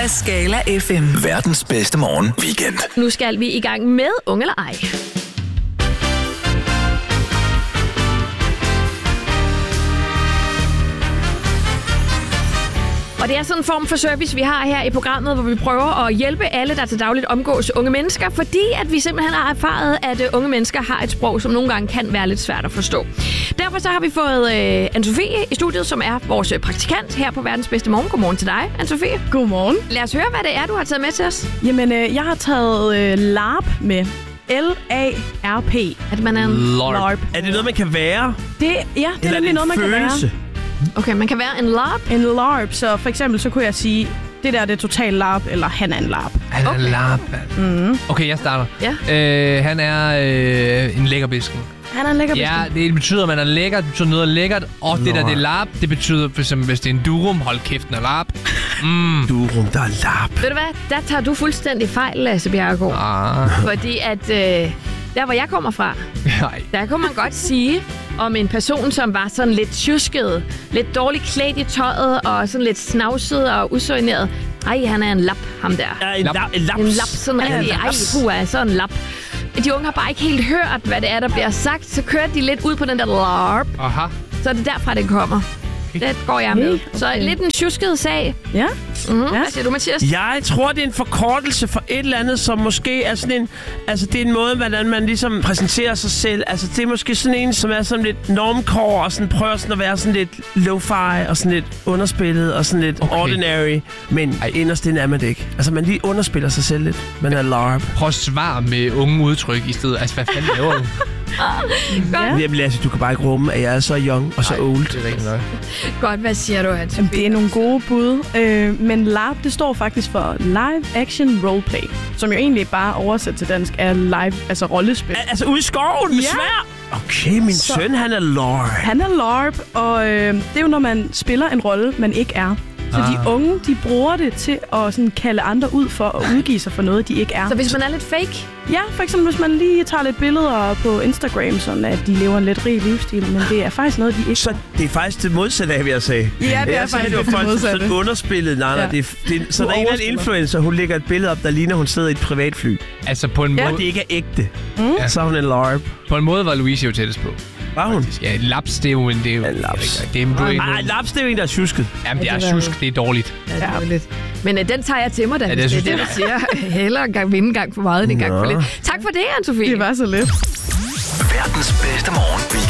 af Skala FM. Verdens bedste morgen weekend. Nu skal vi i gang med Unge eller Ej. Og det er sådan en form for service, vi har her i programmet, hvor vi prøver at hjælpe alle, der til dagligt omgås unge mennesker, fordi at vi simpelthen har erfaret, at unge mennesker har et sprog, som nogle gange kan være lidt svært at forstå. Derfor så har vi fået Anne-Sophie i studiet, som er vores praktikant her på Verdens bedste morgen. Godmorgen til dig, Anne-Sophie. Godmorgen. Lad os høre, hvad det er, du har taget med til os. Jamen, jeg har taget LARP med. L-A-R-P. At man er en LARP. Er det noget, man kan være? Det er nemlig noget, man følelse? kan være. Okay, man kan være en LARP? En LARP, så for eksempel så kunne jeg sige, det er total LARP, eller han er en LARP. Han er en LARP. Okay, jeg starter. Ja. Han er en lækkerbisken. Han er en lækker Ja, det betyder, at man er lækker. Det betyder noget lækkert. Og det der, det er LARP. Det betyder, for eksempel, hvis det er en durum, hold kæft, en LARP. Durum, der er LARP. Ved du hvad? Der tager du fuldstændig fejl, Lasse Bjerregaard. Fordi at der, hvor jeg kommer fra, der kunne man godt sige om en person, som var sådan lidt tjusket, lidt dårligt klædt i tøjet og sådan lidt snavset og usøgneret. Ej, han er en lap, ham der. Ja, en laps. En lap, sådan rigtig. Sådan en lap. De unge har bare ikke helt hørt, hvad det er, der bliver sagt. Så kører de lidt ud på den der LARP. Aha. Så er det derfra, det kommer. Det går jeg med. Så lidt en tjusket sag. Ja. Hvad siger du, Mathias? Jeg tror, det er en forkortelse for et eller andet, som måske er sådan en... Altså, det er en måde, hvordan man ligesom præsenterer sig selv. Altså, det er måske sådan en, som er sådan lidt normcore, og sådan prøver sådan at være sådan lidt lo-fi, og sådan lidt underspillet, og sådan lidt ordinary. Men inderst inde er man det ikke. Altså, man lige underspiller sig selv lidt. Man er LARP. Prøv at svare med unge udtryk i stedet. Altså, hvad fanden laver du? Jamen, Lasse, du kan bare ikke rumme, at jeg er så young og så old. Det er rigtig nok. Godt, hvad siger du, Anne? Det er nogle gode bud. Men LARP, det står faktisk for Live Action Roleplay. Som jo egentlig bare oversat til dansk er live, altså rollespil. Altså, ude i skoven med svær? Okay, min søn, han er LARP. Han er LARP, og det er jo, når man spiller en rolle, man ikke er. Så de unge, de bruger det til at sådan kalde andre ud for at udgive sig for noget, de ikke er. Så hvis man er lidt fake? Ja, for eksempel hvis man lige tager lidt billeder på Instagram, sådan at de lever en lidt rig livsstil, men det er faktisk noget, de ikke... Så det er faktisk det modsatte af, hvad jeg sagde. Ja, det er faktisk det modsatte. Sådan underspillet. Nej, så der er en eller anden influencer, hun lægger et billede op, der ligner, hun sidder i et privatfly. Altså, på en måde... Og det ikke er ægte. Så er hun en LARP. På en måde var Louise jo tættest på. Var hun? Ja, laps, det er jo en... Det er jo laps. Det er en laps, det er jo en, der er tjusket. Jamen, det er tjusk. Det er dårligt. Ja, det er dårligt. Men den tager jeg til mig, da Ja, det er det, du siger. Hellere en gang vinde en gang for meget, end en gang for lidt. Tak for det, Anne-Sophie. Det var så lidt. Verdens bedste morgen